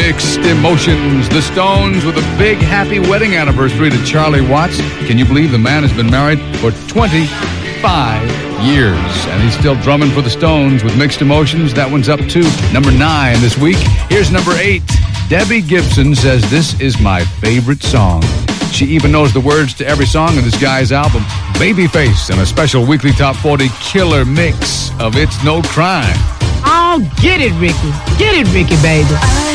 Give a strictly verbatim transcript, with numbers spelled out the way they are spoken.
Mixed Emotions. The Stones with a big happy wedding anniversary to Charlie Watts. Can you believe the man has been married for twenty-five years? And he's still drumming for the Stones with Mixed Emotions. That one's up to number nine this week. Here's number eight. Debbie Gibson says this is my favorite song. She even knows the words to every song in this guy's album. Babyface and a special weekly top forty killer mix of It's No Crime. Oh, get it, Ricky. Get it, Ricky, baby.